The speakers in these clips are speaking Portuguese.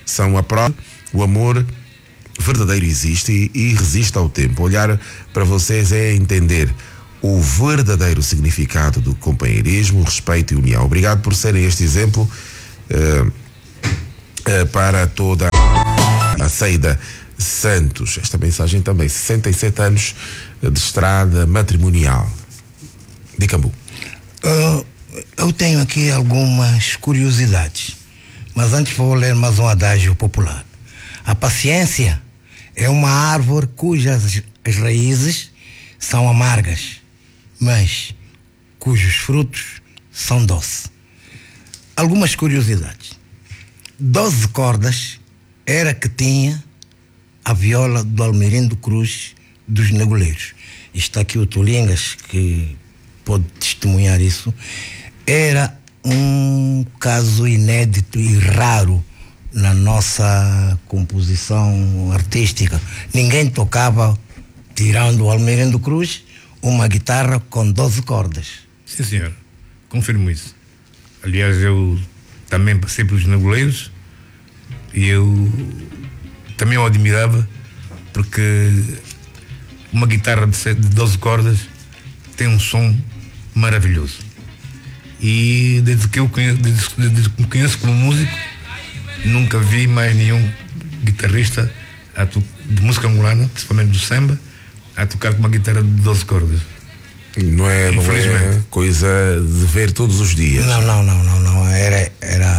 são a prova. O amor verdadeiro existe e resiste ao tempo. Olhar para vocês é entender o verdadeiro significado do companheirismo, respeito e união. Obrigado por serem este exemplo para toda a Ceida Santos. Esta mensagem também, 67 anos de estrada matrimonial. De Cambu. Eu tenho aqui algumas curiosidades, mas antes vou ler mais um adágio popular. A paciência é uma árvore cujas as raízes são amargas, mas cujos frutos são doces. Algumas curiosidades. 12 cordas era que tinha a viola do Almerindo Cruz dos Negoleiros. Está aqui o Tulingas, que pode testemunhar isso. Era um caso inédito e raro na nossa composição artística. Ninguém tocava, tirando o Almerindo Cruz, uma guitarra com 12 cordas. Sim, senhor. Confirmo isso. Aliás, eu também passei pelos Negoleiros e eu também o admirava, porque uma guitarra de 12 cordas tem um som maravilhoso. E desde que me conheço como músico, nunca vi mais nenhum guitarrista de música angolana, principalmente do samba, a tocar com uma guitarra de 12 cordas. Não é coisa de ver todos os dias. Não. Era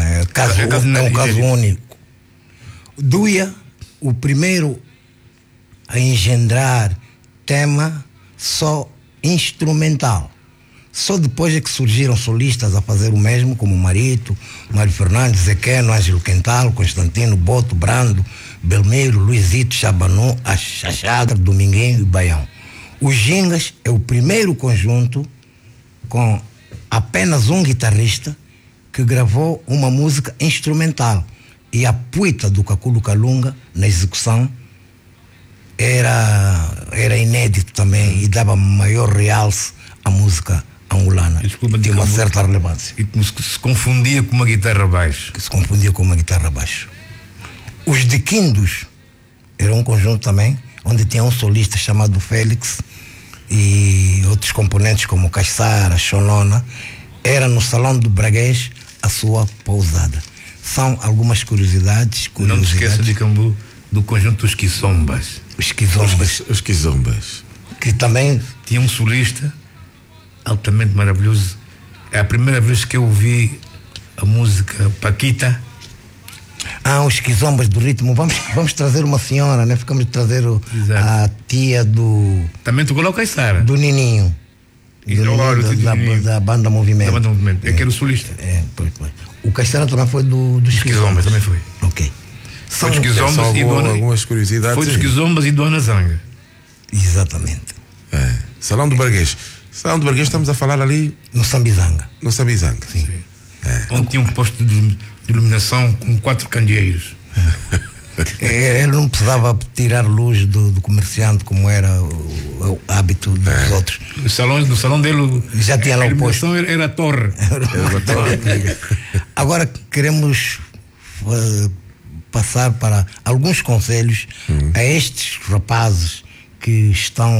um caso único. Duia, o primeiro a engendrar tema só instrumental. Só depois é que surgiram solistas a fazer o mesmo, como Marito, Mário Fernandes, Zequeno, Ângelo Quental, Constantino, Boto, Brando, Belmiro, Luizito, Chabanu, Achachadra, Dominguinho e Baião. Os Gingas é o primeiro conjunto com apenas um guitarrista que gravou uma música instrumental. E a puita do Kakulu Kalunga, na execução, era inédito também e dava maior realce à música angolana. Tinha uma certa relevância. E que se confundia com uma guitarra baixo. Os Diquindos era um conjunto também, onde tinha um solista chamado Félix e outros componentes como Caixara, Xonona. Era no Salão do Braguês a sua pousada. São algumas curiosidades. Não te esqueça de Cambu, do conjunto dos Quizombas. Os Quizombas. Que também tinha um solista altamente maravilhoso. É a primeira vez que eu ouvi a música Paquita. Os Quizombas do ritmo. Vamos trazer uma senhora, né? Ficamos de trazer a tia do... Também tocou lá o Caissara. Do Nininho. Da Banda Movimento. É que era o solista. Pois. O Caissara também foi dos Quizombas. Também foi. Ok. Foi dos Quizombas e algumas curiosidades. Foi dos Quizombas e Dona Zanga. Exatamente. Salão do Braguês. Salão do Braguês, estamos a falar ali... No Sambizanga. Sim. Onde tinha um posto de iluminação com 4 candeeiros. Ele não precisava tirar luz do comerciante, como era o hábito dos outros. No salão dele já tinha lá o posto. Era a torre. Agora queremos passar para alguns conselhos a estes rapazes que estão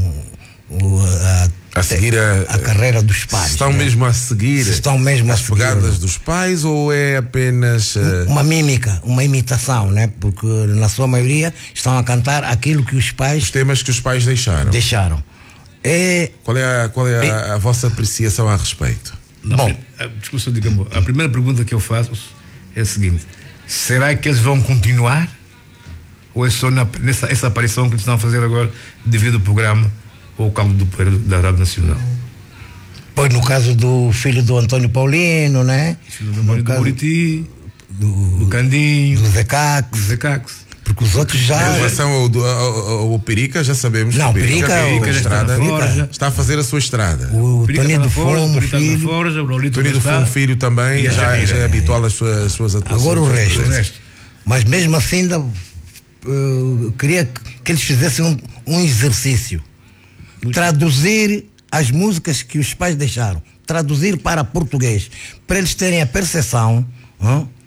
a seguir a carreira dos pais. Estão mesmo a seguir as pegadas dos pais, ou é apenas uma mímica, uma imitação, né? Porque na sua maioria estão a cantar aquilo que os pais... Os temas que os pais deixaram. Qual é a vossa apreciação a respeito? Bom, discussão de Gambo. A primeira pergunta que eu faço é a seguinte: será que eles vão continuar? Ou é só essa aparição que eles estão a fazer agora devido ao programa ou ao cabo da Rádio Nacional? Pois, no caso do filho do Antônio Paulino, né? Filho do Buriti, do Candinho, do Zecax. Porque os outros já... Em relação ao Perica, já sabemos que o Perica está a fazer a sua estrada. O Toninho do Fumo, filho. Toninho do Fumo, filho também, já é habitual às suas atuações. Agora o resto. Mas mesmo assim, ainda queria que eles fizessem um exercício. Traduzir as músicas que os pais deixaram. Traduzir para português. Para eles terem a percepção